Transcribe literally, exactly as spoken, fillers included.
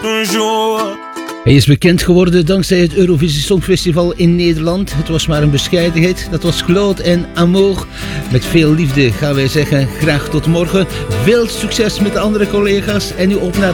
un jour. Hij is bekend geworden dankzij het Eurovisie Songfestival in Nederland. Het was maar een bescheiden hit. Dat was Claude en Amour. Met veel liefde gaan wij zeggen graag tot morgen. Veel succes met de andere collega's en nu op naar